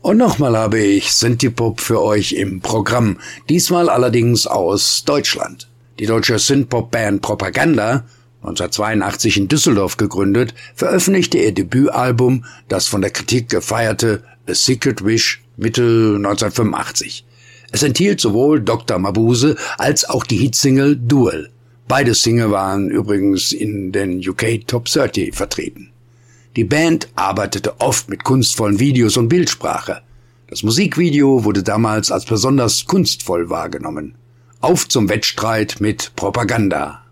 Und nochmal habe ich Synthie-Pop für euch im Programm, diesmal allerdings aus Deutschland. Die deutsche Synthpop-Band Propaganda, 1982 in Düsseldorf gegründet, veröffentlichte ihr Debütalbum, das von der Kritik gefeierte A Secret Wish, Mitte 1985. Es enthielt sowohl Dr. Mabuse als auch die Hitsingle Duel. Beide Single waren übrigens in den UK Top 30 vertreten. Die Band arbeitete oft mit kunstvollen Videos und Bildsprache. Das Musikvideo wurde damals als besonders kunstvoll wahrgenommen. Auf zum Wettstreit mit Propaganda.